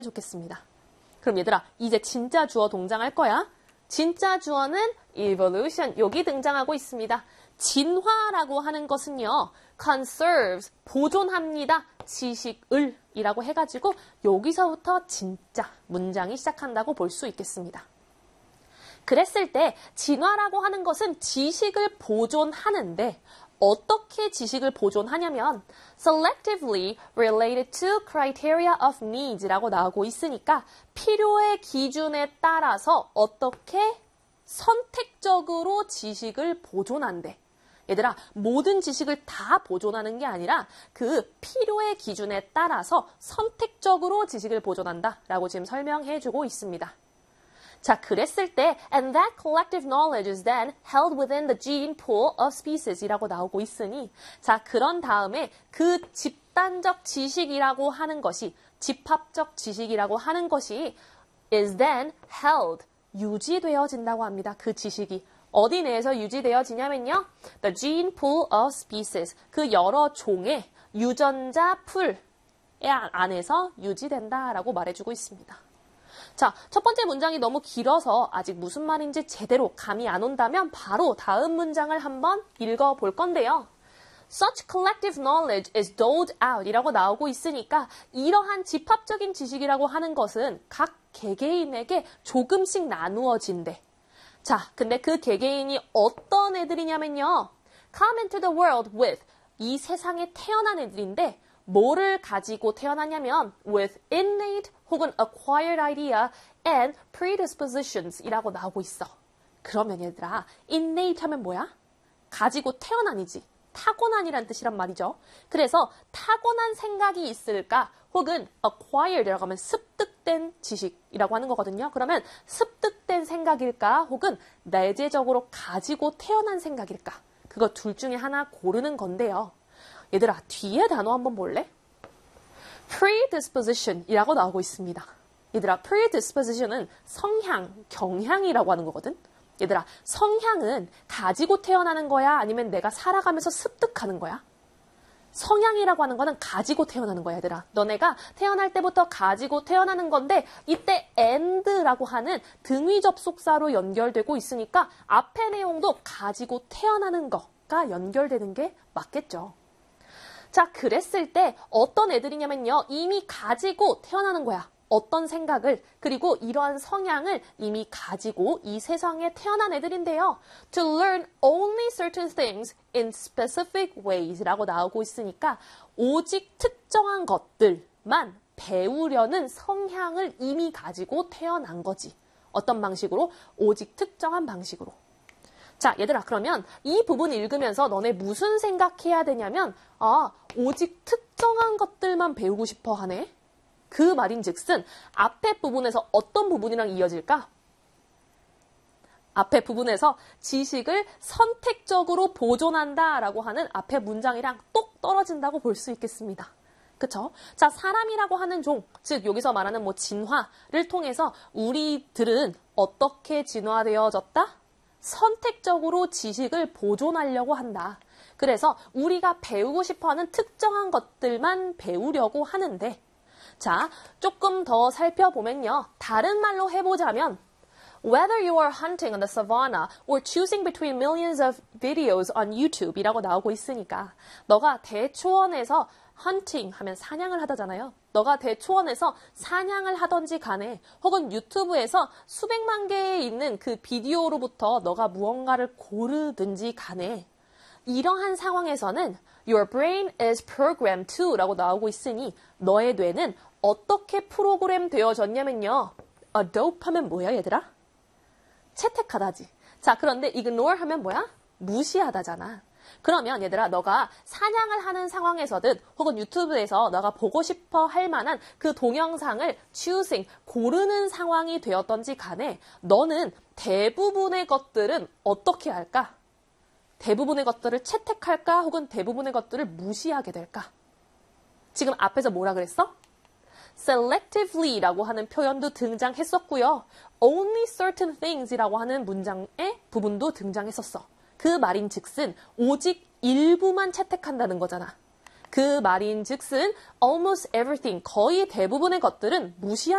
좋겠습니다. 그럼 얘들아, 이제 진짜 주어 동장할 거야. 진짜 주어는 evolution, 여기 등장하고 있습니다. 진화라고 하는 것은요, conserves, 보존합니다. 지식을 이라고 해가지고 여기서부터 진짜 문장이 시작한다고 볼 수 있겠습니다. 그랬을 때 진화라고 하는 것은 지식을 보존하는데 어떻게 지식을 보존하냐면 selectively related to criteria of needs라고 나오고 있으니까 필요의 기준에 따라서 어떻게 선택적으로 지식을 보존한대. 얘들아, 모든 지식을 다 보존하는 게 아니라 그 필요의 기준에 따라서 선택적으로 지식을 보존한다 라고 지금 설명해주고 있습니다. 자, 그랬을 때 and that collective knowledge is then held within the gene pool of species 이라고 나오고 있으니 자, 그런 다음에 그 집단적 지식이라고 하는 것이 집합적 지식이라고 하는 것이 is then held 유지되어진다고 합니다. 그 지식이 어디 내에서 유지되어지냐면요. The gene pool of species 그 여러 종의 유전자 풀 안에서 유지된다라고 말해주고 있습니다. 자, 첫 번째 문장이 너무 길어서 아직 무슨 말인지 제대로 감이 안 온다면 바로 다음 문장을 한번 읽어볼 건데요. Such collective knowledge is doled out 이라고 나오고 있으니까 이러한 집합적인 지식이라고 하는 것은 각 개개인에게 조금씩 나누어진대. 자, 근데 그 개개인이 어떤 애들이냐면요. Come into the world with 이 세상에 태어난 애들인데 뭐를 가지고 태어나냐면 with innate 혹은 acquired idea and predispositions 이라고 나오고 있어. 그러면 얘들아, innate 하면 뭐야? 가지고 태어난이지. 타고난이란 뜻이란 말이죠. 그래서 타고난 생각이 있을까? 혹은 acquired라고 하면 습득된 지식이라고 하는 거거든요. 그러면 습득된 생각일까? 혹은 내재적으로 가지고 태어난 생각일까? 그거 둘 중에 하나 고르는 건데요. 얘들아, 뒤에 단어 한번 볼래? predisposition이라고 나오고 있습니다. 얘들아, predisposition은 성향, 경향이라고 하는 거거든. 얘들아, 성향은 가지고 태어나는 거야? 아니면 내가 살아가면서 습득하는 거야? 성향이라고 하는 거는 가지고 태어나는 거야, 얘들아. 너네가 태어날 때부터 가지고 태어나는 건데 이때 and라고 하는 등위 접속사로 연결되고 있으니까 앞의 내용도 가지고 태어나는 거가 연결되는 게 맞겠죠. 자, 그랬을 때 어떤 애들이냐면요. 이미 가지고 태어나는 거야. 어떤 생각을, 그리고 이러한 성향을 이미 가지고 이 세상에 태어난 애들인데요. To learn only certain things in specific ways 라고 나오고 있으니까 오직 특정한 것들만 배우려는 성향을 이미 가지고 태어난 거지. 어떤 방식으로? 오직 특정한 방식으로. 자, 얘들아, 그러면 이 부분 읽으면서 너네 무슨 생각해야 되냐면 오직 특정한 것들만 배우고 싶어 하네. 그 말인즉슨 앞에 부분에서 어떤 부분이랑 이어질까? 앞에 부분에서 지식을 선택적으로 보존한다라고 하는 앞에 문장이랑 똑 떨어진다고 볼 수 있겠습니다. 그쵸? 자, 사람이라고 하는 종, 즉 여기서 말하는 진화를 통해서 우리들은 어떻게 진화되어졌다? 선택적으로 지식을 보존하려고 한다. 그래서 우리가 배우고 싶어하는 특정한 것들만 배우려고 하는데 자, 조금 더 살펴보면요. 다른 말로 해보자면 Whether you are hunting on the savannah or choosing between millions of videos on YouTube 이라고 나오고 있으니까 너가 대초원에서 hunting 하면 사냥을 하다잖아요. 너가 대초원에서 사냥을 하던지 간에 혹은 유튜브에서 수백만 개에 있는 그 비디오로부터 너가 무언가를 고르든지 간에 이러한 상황에서는 Your brain is programmed to 라고 나오고 있으니 너의 뇌는 어떻게 프로그램 되어졌냐면요. adopt 하면 뭐야 얘들아? 채택하다지. 자, 그런데 ignore 하면 뭐야? 무시하다잖아. 그러면 얘들아, 너가 사냥을 하는 상황에서든 혹은 유튜브에서 너가 보고 싶어 할 만한 그 동영상을 choosing, 고르는 상황이 되었던지 간에 너는 대부분의 것들은 어떻게 할까? 대부분의 것들을 채택할까? 혹은 대부분의 것들을 무시하게 될까? 지금 앞에서 뭐라 그랬어? selectively라고 하는 표현도 등장했었고요. only certain things이라고 하는 문장의 부분도 등장했었어. 그 말인즉슨 오직 일부만 채택한다는 거잖아. 그 말인즉슨 almost everything, 거의 대부분의 것들은 무시한다는